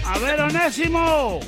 A ver, Onésimo.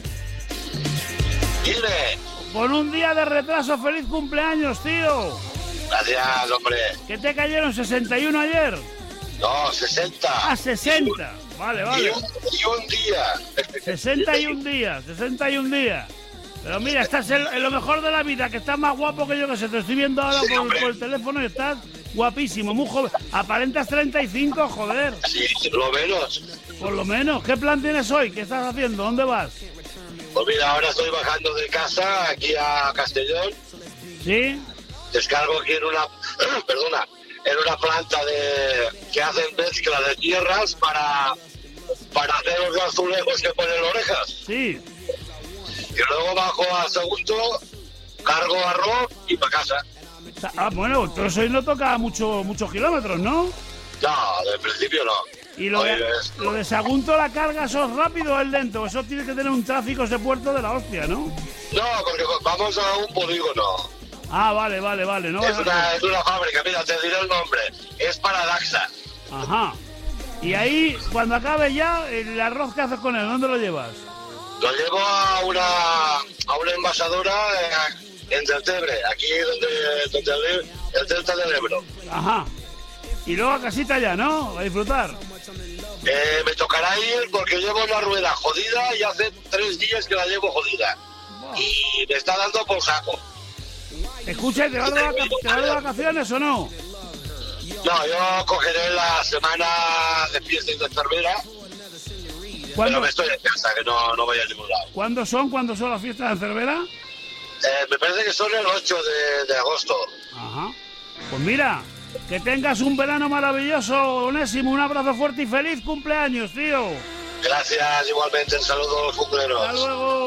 Dime. Con un día de retraso, feliz cumpleaños, tío. Gracias, hombre. ¿Qué te cayeron 61 ayer? No, 60. Ah, 60. Vale, vale. Y un día. 61 días, 61 días. Pero mira, estás en lo mejor de la vida, que estás más guapo que yo, que se te estoy viendo ahora Sí, por el teléfono y estás guapísimo, muy joven. Aparentas 35, joder. Sí, lo menos. Por lo menos. ¿Qué plan tienes hoy? ¿Qué estás haciendo? ¿Dónde vas? Pues mira, ahora estoy bajando de casa aquí a Castellón. ¿Sí? Descargo aquí en una... perdona. En una planta que hacen mezcla de tierras para hacer los azulejos que ponen orejas. Sí. Y luego bajo a segundo, cargo arroz y para casa. Ah, bueno, entonces hoy no toca muchos kilómetros, ¿no? No, de principio no. Y lo de Sagunto, la carga, ¿eso es rápido o es lento? Eso tiene que tener un tráfico ese puerto de la hostia, ¿no? No, porque vamos a un polígono. Ah, vale. No, es una fábrica, mira, te diré el nombre. Es para Daxa. Ajá. Y ahí, cuando acabe ya, el arroz que haces con él, ¿dónde lo llevas? Lo llevo a una envasadora en Deltebre, aquí donde el delta del Ebro. Ajá. Y luego a casita ya, ¿no? A disfrutar. Me tocará ir porque llevo la rueda jodida y hace 3 días que la llevo jodida. Wow. Y me está dando por saco. Escucha, ¿te vas de vacaciones o no? No, yo cogeré la semana de fiesta y de Cervera. Pero me estoy en casa, que no voy a ningún lado. ¿Cuándo son las fiestas de Cervera? Me parece que son el 8 de agosto. Ajá. Pues mira, que tengas un verano maravilloso, Onésimo. Un abrazo fuerte y feliz cumpleaños, tío. Gracias, igualmente. Un saludo a los cumpleaños. Hasta luego.